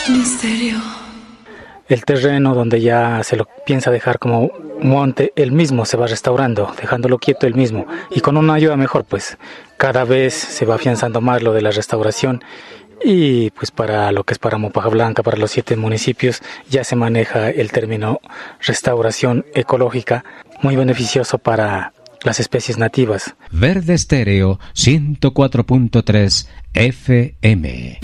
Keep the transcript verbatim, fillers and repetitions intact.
Misterio. El terreno donde ya se lo piensa dejar como monte, él mismo se va restaurando, dejándolo quieto él mismo. Y con una ayuda mejor, pues cada vez se va afianzando más lo de la restauración. Y pues para lo que es para Mopaja Blanca, para los siete municipios, ya se maneja el término restauración ecológica, muy beneficioso para las especies nativas. Verde Estéreo ciento cuatro punto tres F M.